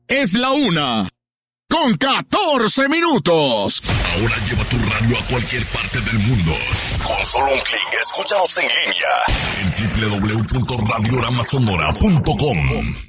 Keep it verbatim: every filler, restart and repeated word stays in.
Es la una, con catorce minutos. Ahora lleva tu radio a cualquier parte del mundo. Con solo un clic, escúchanos en línea en doble u doble u doble u punto radio rama sonora punto com.